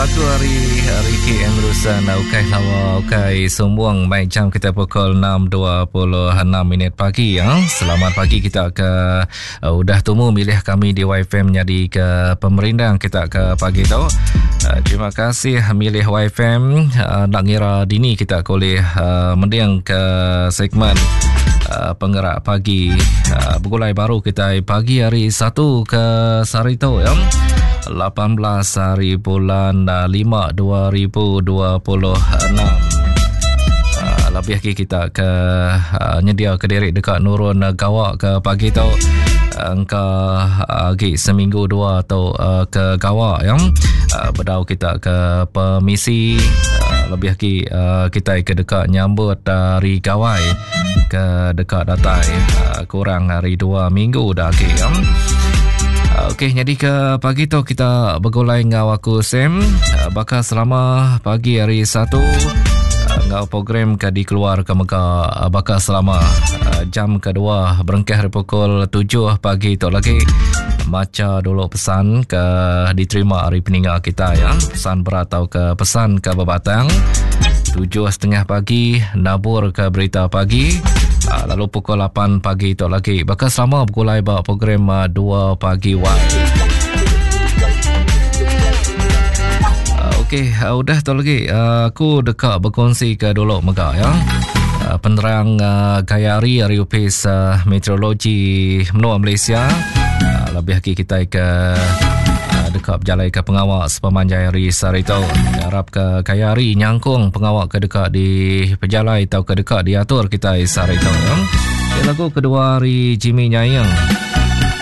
lagu hari KM Rusan Ukai Lawa Ukai Sumbuang. Baik, jam kita pukul 6.26 pagi ya. Selamat pagi, kita ke udah temu milih kami di YFM jadi ke pemerintah kita ke pagi tu. Terima kasih milih YFM. Nak ngira dini kita boleh mendiang ke segmen penggerak pagi. Begulai baru kita pagi hari 1 ke Sarito ya. 18 hari bulan 5 2026. Lebih lagi kita ke nyedia ke Derek dekat Nurun Gawak ke pagi tu. Engkau lagi seminggu dua atau ke Gawak yang berdau kita ke Permisi. Lebih lagi kita ke dekat nyambut dari Gawai ke dekat Datai. Kurang hari 2 minggu dah lagi yang. Okey, jadi ke pagi tu kita bergulai dengan aku Sam. Bakal selama pagi hari 1 ngau program ke dikeluar ke Mekah. Bakal selama jam kedua berengkah dari pukul 7 pagi tu lagi. Maca dulu pesan ke diterima hari peninggal kita ya. Pesan berat atau ke pesan ke bebatang. 7.30 pagi nabur ke berita pagi. Lalu pukul 8 pagi tu lagi. Bakal selama bergulai bawa program 2 pagi Y. Okey, udah tu lagi. Aku dekat berkongsi ke dulu Megah ya. Penerang Gayari Ariupis Meteorologi Menua Malaysia. Lebih lagi kita ke dekat berjalan ke pengawak sepemanjai hari Sarito. Harap ke Gayari nyangkung pengawak ke dekat di pejalai atau ke dekat diatur kita Sarito. Lagu kedua hari Jimmy Nyayang.